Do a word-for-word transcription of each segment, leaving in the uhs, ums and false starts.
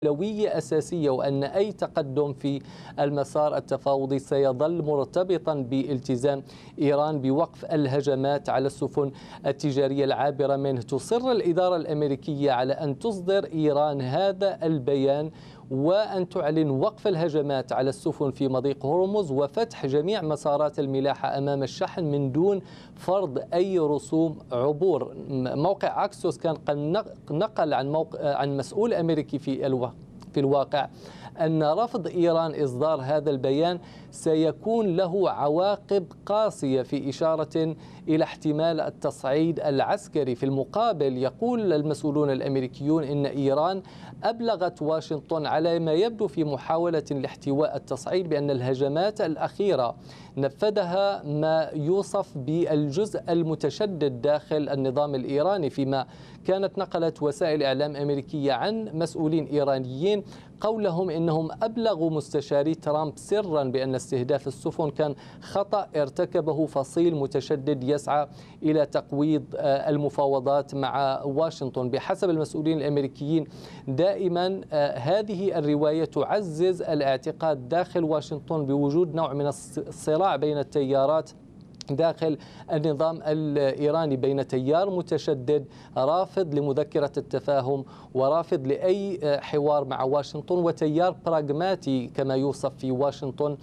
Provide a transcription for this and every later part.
أولوية أساسية، وأن أي تقدم في المسار التفاوضي سيظل مرتبطا بالتزام إيران بوقف الهجمات على السفن التجارية العابرة منه. تصر الإدارة الأمريكية على أن تصدر إيران هذا البيان وأن تعلن وقف الهجمات على السفن في مضيق هرمز وفتح جميع مسارات الملاحة أمام الشحن من دون فرض أي رسوم عبور. موقع أكسوس كان قد نقل عن موقع عن مسؤول أمريكي في الوقت في الواقع أن رفض إيران إصدار هذا البيان سيكون له عواقب قاسية، في إشارة إلى احتمال التصعيد العسكري. في المقابل يقول المسؤولون الأمريكيون إن إيران أبلغت واشنطن على ما يبدو في محاولة لاحتواء التصعيد بأن الهجمات الأخيرة نفذها ما يوصف بالجزء المتشدد داخل النظام الإيراني، فيما كانت نقلت وسائل إعلام أمريكية عن مسؤولين إيرانيين قولهم إنهم أبلغوا مستشاري ترامب سرا بأن استهداف السفن كان خطأ ارتكبه فصيل متشدد يسعى إلى تقويض المفاوضات مع واشنطن. بحسب المسؤولين الأمريكيين دائما هذه الرواية تعزز الاعتقاد داخل واشنطن بوجود نوع من الصراع بين التيارات داخل النظام الإيراني، بين تيار متشدد رافض لمذكرة التفاهم ورافض لأي حوار مع واشنطن، وتيار براغماتي كما يوصف في واشنطن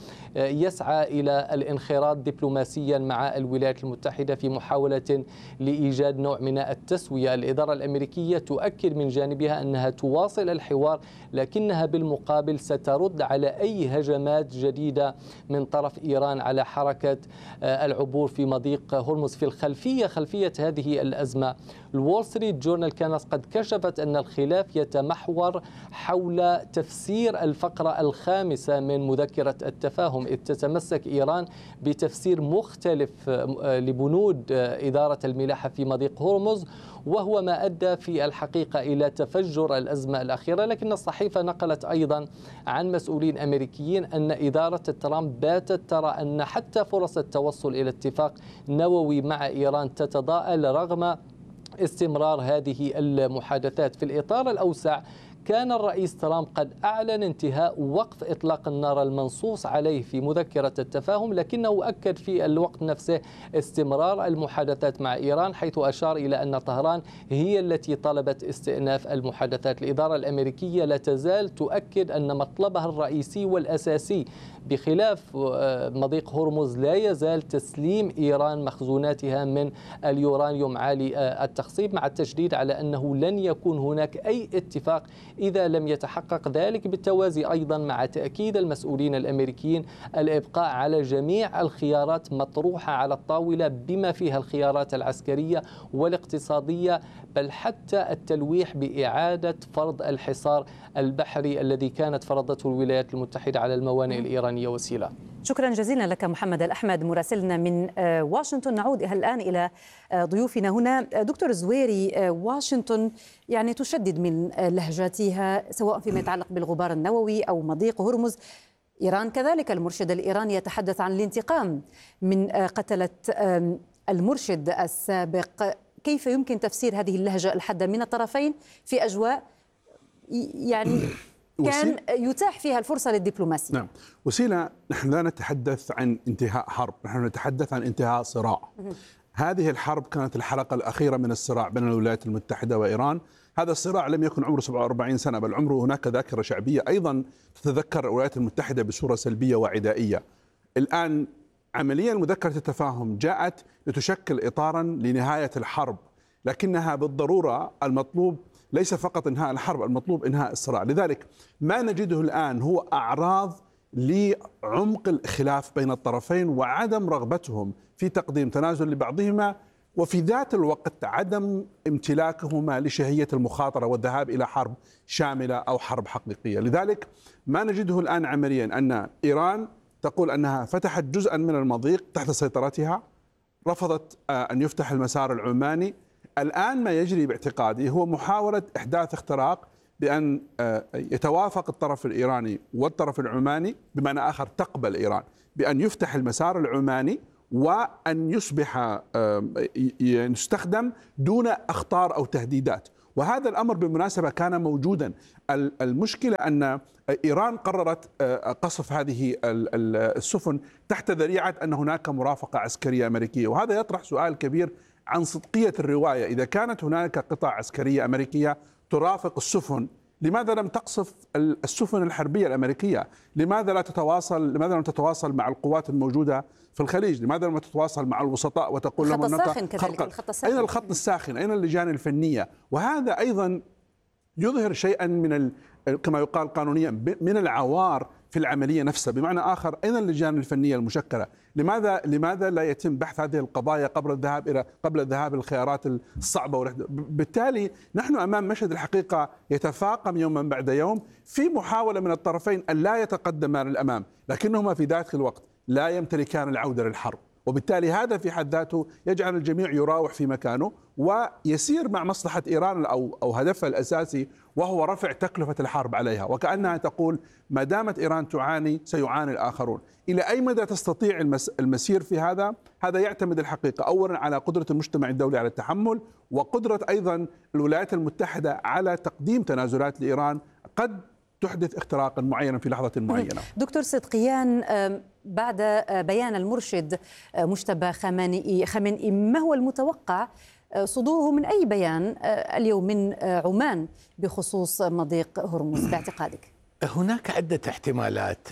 يسعى إلى الانخراط دبلوماسيا مع الولايات المتحدة في محاولة لإيجاد نوع من التسوية. الإدارة الأمريكية تؤكد من جانبها أنها تواصل الحوار، لكنها بالمقابل سترد على أي هجمات جديدة من طرف إيران على حركة العبور في مضيق هرمز. في الخلفية خلفية هذه الأزمة الول ستريت جورنال كانت قد كشفت أن الخلاف يتمحور حول تفسير الفقرة الخامسة من مذكرة التفاهم، إذ تتمسك إيران بتفسير مختلف لبنود إدارة الملاحة في مضيق هرمز، وهو ما أدى في الحقيقة إلى تفجر الأزمة الأخيرة. لكن الصحيفة نقلت أيضا عن مسؤولين أمريكيين أن إدارة ترامب باتت ترى أن حتى فرص التوصل إلى اتفاق نووي مع إيران تتضاءل رغم استمرار هذه المحادثات. في الإطار الأوسع كان الرئيس ترامب قد أعلن انتهاء وقف إطلاق النار المنصوص عليه في مذكرة التفاهم، لكنه أكد في الوقت نفسه استمرار المحادثات مع إيران، حيث أشار إلى أن طهران هي التي طلبت استئناف المحادثات. الإدارة الأمريكية لا تزال تؤكد أن مطلبها الرئيسي والأساسي بخلاف مضيق هرمز لا يزال تسليم إيران مخزوناتها من اليورانيوم عالي التخصيب، مع التشديد على أنه لن يكون هناك أي اتفاق إذا لم يتحقق ذلك، بالتوازي أيضا مع تأكيد المسؤولين الأمريكيين الإبقاء على جميع الخيارات مطروحة على الطاولة بما فيها الخيارات العسكرية والاقتصادية، بل حتى التلويح بإعادة فرض الحصار البحري الذي كانت فرضته الولايات المتحدة على الموانئ الإيرانية وسيلة. شكرا جزيلا لك محمد الأحمد مراسلنا من واشنطن. نعود الآن إلى ضيوفنا هنا. دكتور زويري، واشنطن يعني تشدد من لهجاتها سواء فيما يتعلق بالغبار النووي أو مضيق هرمز. إيران كذلك، المرشد الإيراني يتحدث عن الانتقام من قتلة المرشد السابق. كيف يمكن تفسير هذه اللهجة الحادة من الطرفين في أجواء يعني كان يتاح فيها الفرصة للدبلوماسية؟ نعم، وسيلة، نحن لا نتحدث عن انتهاء حرب، نحن نتحدث عن انتهاء صراع. هذه الحرب كانت الحلقة الأخيرة من الصراع بين الولايات المتحدة وإيران. هذا الصراع لم يكن عمره سبعة وأربعين سنة، بل عمره هناك ذاكرة شعبية أيضا تتذكر الولايات المتحدة بصورة سلبية وعدائية. الآن عمليا مذكرة التفاهم جاءت لتشكل إطارا لنهاية الحرب، لكنها بالضرورة المطلوب ليس فقط انهاء الحرب، المطلوب انهاء الصراع. لذلك ما نجده الآن هو أعراض لعمق الخلاف بين الطرفين وعدم رغبتهم في تقديم تنازل لبعضهما، وفي ذات الوقت عدم امتلاكهما لشهية المخاطرة والذهاب إلى حرب شاملة أو حرب حقيقية. لذلك ما نجده الآن عمليا أن إيران تقول أنها فتحت جزءا من المضيق تحت سيطرتها، رفضت أن يفتح المسار العماني. الآن ما يجري باعتقادي هو محاولة إحداث اختراق بأن يتوافق الطرف الإيراني والطرف العماني، بمعنى آخر تقبل إيران بأن يفتح المسار العماني وأن يصبح يستخدم دون أخطار أو تهديدات. وهذا الأمر بالمناسبة كان موجودا. المشكلة أن إيران قررت قصف هذه السفن تحت ذريعة أن هناك مرافقة عسكرية أمريكية، وهذا يطرح سؤال كبير عن صدقية الرواية. إذا كانت هناك قطع عسكرية أمريكية ترافق السفن، لماذا لم تقصف السفن الحربية الأمريكية؟ لماذا لا تتواصل لماذا لم تتواصل مع القوات الموجودة في الخليج؟ لماذا لم تتواصل مع الوسطاء وتقول لهم الخط الساخن كذلك، الخط الساخن. أين الخط الساخن؟ أين اللجان الفنية؟ وهذا أيضا يظهر شيئا من ال... كما يقال قانونيا من العوار في العملية نفسها. بمعنى آخر، أين اللجان الفنية المشكلة؟ لماذا لماذا لا يتم بحث هذه القضايا قبل الذهاب إلى قبل الذهاب الخيارات الصعبة؟ بالتالي نحن أمام مشهد الحقيقة يتفاقم يوما بعد يوم في محاولة من الطرفين أن لا يتقدما للأمام، لكنهما في ذات الوقت لا يمتلكان العودة للحرب، وبالتالي هذا في حد ذاته يجعل الجميع يراوح في مكانه ويسير مع مصلحة إيران أو أو هدفها الأساسي، وهو رفع تكلفة الحرب عليها. وكأنها تقول ما دامت إيران تعاني سيعاني الآخرون. إلى أي مدى تستطيع المسير في هذا؟ هذا يعتمد الحقيقة أولا على قدرة المجتمع الدولي على التحمل، وقدرة أيضا الولايات المتحدة على تقديم تنازلات لإيران قد تحدث اختراقا معينا في لحظة معينة. دكتور صدقيان، بعد بيان المرشد مجتبى خامنئي خامنئي ما هو المتوقع صدوره من أي بيان اليوم من عمان بخصوص مضيق هرمز باعتقادك؟ هناك عدة احتمالات.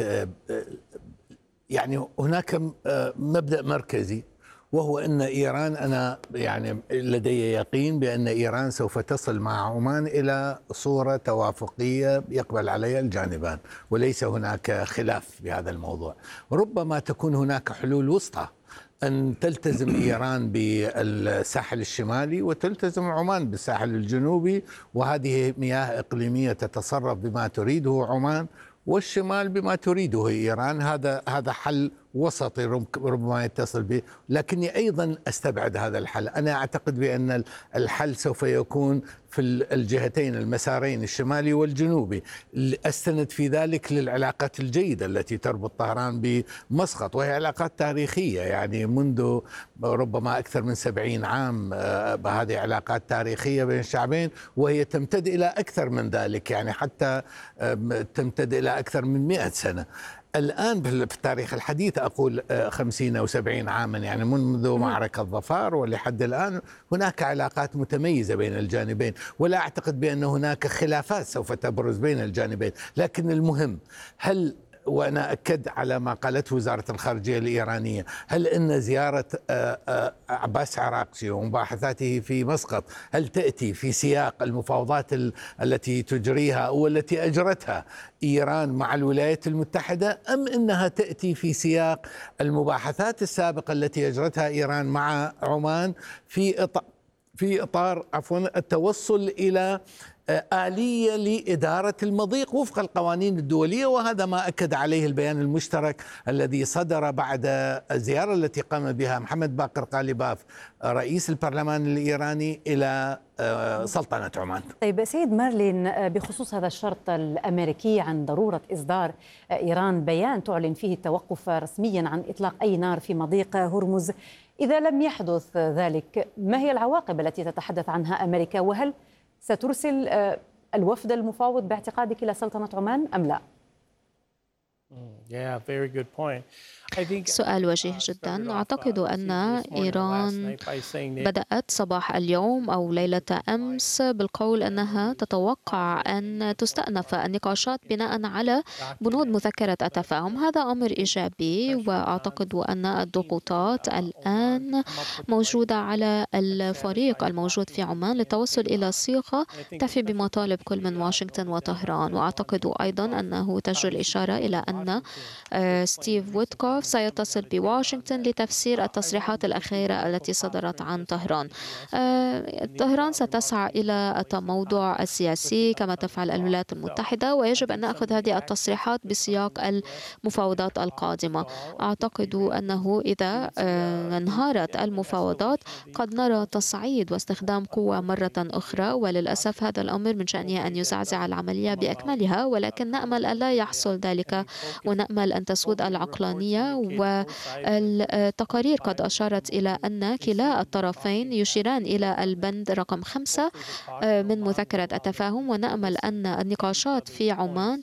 يعني هناك مبدأ مركزي، وهو أن إيران، أنا يعني لدي يقين بأن إيران سوف تصل مع عمان إلى صورة توافقية يقبل عليها الجانبان، وليس هناك خلاف بهذا الموضوع. ربما تكون هناك حلول وسطى، أن تلتزم إيران بالساحل الشمالي وتلتزم عمان بالساحل الجنوبي، وهذه مياه إقليمية تتصرف بما تريده عمان، والشمال بما تريده إيران. هذا هذا حل وسطي ربما يتصل به، لكني أيضا أستبعد هذا الحل. أنا أعتقد بأن الحل سوف يكون في الجهتين، المسارين الشمالي والجنوبي. أستند في ذلك للعلاقات الجيدة التي تربط طهران بمسقط، وهي علاقات تاريخية يعني منذ ربما أكثر من سبعين عام. هذه علاقات تاريخية بين الشعبين، وهي تمتد إلى أكثر من ذلك، يعني حتى تمتد إلى أكثر من مئة سنة. الآن في التاريخ الحديث أقول خمسين أو سبعين عاما، يعني منذ معركة ظفار ولحد الآن هناك علاقات متميزة بين الجانبين، ولا أعتقد بأن هناك خلافات سوف تبرز بين الجانبين. لكن المهم، هل وأنا أكد على ما قالته وزارة الخارجية الإيرانية، هل أن زيارة عباس عراقچي ومباحثاته في مسقط هل تأتي في سياق المفاوضات التي تجريها أو التي أجرتها إيران مع الولايات المتحدة، أم أنها تأتي في سياق المباحثات السابقة التي أجرتها إيران مع عمان في إطار في إطار عفوا التوصل إلى آلية لإدارة المضيق وفق القوانين الدولية؟ وهذا ما أكد عليه البيان المشترك الذي صدر بعد الزيارة التي قام بها محمد باقر قالباف رئيس البرلمان الإيراني إلى سلطنة عمان. طيب سيد مارلين، بخصوص هذا الشرط الأمريكي عن ضرورة إصدار إيران بيان تعلن فيه التوقف رسميا عن إطلاق أي نار في مضيق هرمز، إذا لم يحدث ذلك ما هي العواقب التي تتحدث عنها أمريكا؟ وهل سترسل الوفد المفاوض باعتقادك إلى سلطنة عمان أم لا؟ سؤال وجيه جدا. أعتقد أن إيران بدأت صباح اليوم أو ليلة أمس بالقول أنها تتوقع أن تستأنف النقاشات بناء على بنود مذكرة التفاهم. هذا أمر إيجابي، وأعتقد أن الضغوطات الآن موجودة على الفريق الموجود في عمان للتوصل إلى صيغة تفي بمطالب كل من واشنطن وطهران. وأعتقد أيضا أنه تجري الإشارة إلى أن ستيف ويتكوف سيتصل بواشنطن لتفسير التصريحات الأخيرة التي صدرت عن طهران. طهران ستسعى إلى التموضع السياسي كما تفعل الولايات المتحدة، ويجب أن نأخذ هذه التصريحات بسياق المفاوضات القادمة. أعتقد أنه إذا انهارت المفاوضات قد نرى تصعيد واستخدام قوة مرة أخرى، وللأسف هذا الأمر من شأنه أن يزعزع العملية بأكملها، ولكن نأمل ألا يحصل ذلك ونأمل أن تسود العقلانية. والتقارير قد أشارت إلى أن كلا الطرفين يشيران إلى البند رقم خمسة من مذكرة التفاهم، ونأمل أن النقاشات في عمان